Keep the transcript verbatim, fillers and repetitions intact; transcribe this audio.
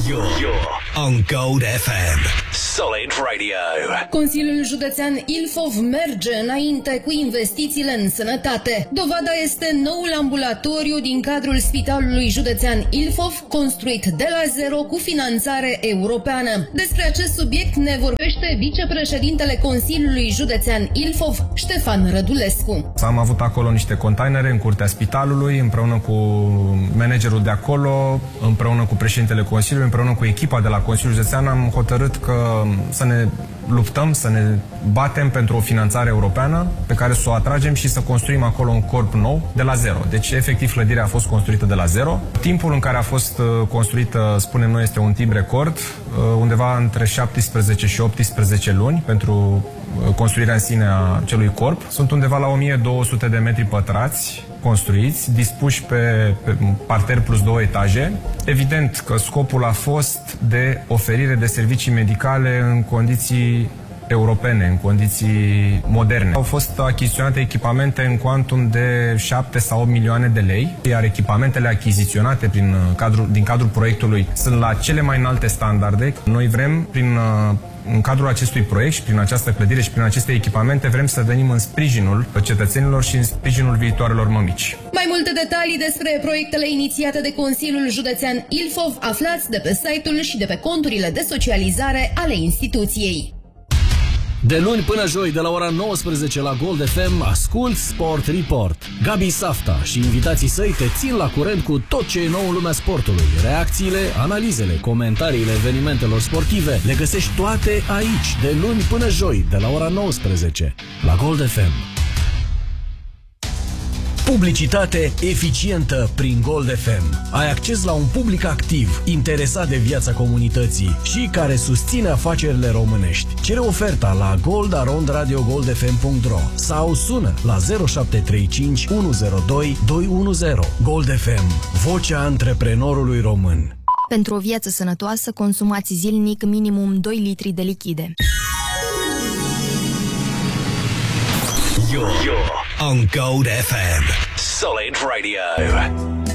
You're, you're on Gold F M. Solid Radio. Consiliul Județean Ilfov merge înainte cu investițiile în sănătate. Dovada este noul ambulatoriu din cadrul Spitalului Județean Ilfov, construit de la zero cu finanțare europeană. Despre acest subiect ne vorbește vicepreședintele Consiliului Județean Ilfov, Ștefan Rădulescu. Am avut acolo niște containere în curtea spitalului, împreună cu managerul de acolo, împreună cu președintele Consiliului, împreună cu echipa de la Consiliul Județean, am hotărât că să ne luptăm, să ne batem pentru o finanțare europeană pe care să o atragem și să construim acolo un corp nou de la zero. Deci, efectiv, clădirea a fost construită de la zero. Timpul în care a fost construită, spunem noi, este un timp record, undeva între șaptesprezece și optsprezece luni pentru construirea în sine a acelui corp. Sunt undeva la o mie două sute de metri pătrați construiți, dispuși pe, pe parter plus două etaje. Evident că scopul a fost de oferire de servicii medicale în condiții europene, în condiții moderne. Au fost achiziționate echipamente în cuantum de șapte sau opt milioane de lei, iar echipamentele achiziționate prin cadrul, din cadrul proiectului sunt la cele mai înalte standarde. Noi vrem, prin în cadrul acestui proiect și prin această clădire și prin aceste echipamente, vrem să venim în sprijinul cetățenilor și în sprijinul viitoarelor mămici. Mai multe detalii despre proiectele inițiate de Consiliul Județean Ilfov aflați de pe site-ul și de pe conturile de socializare ale instituției. De luni până joi, de la ora nouăsprezece la Gold F M, ascult Sport Report. Gabi Safta și invitații săi te țin la curent cu tot ce e nou în lumea sportului. Reacțiile, analizele, comentariile evenimentelor sportive, le găsești toate aici, de luni până joi, de la ora nouăsprezece, la Gold F M. Publicitate eficientă prin Gold F M. Ai acces la un public activ, interesat de viața comunității și care susține afacerile românești. Cere oferta la gold arond radio gold f m punct r o sau sună la zero șapte trei cinci unu zero doi doi unu zero. Gold F M, vocea antreprenorului român. Pentru o viață sănătoasă, consumați zilnic minimum doi litri de lichide. You're, you're on Gold F M. Solid Radio.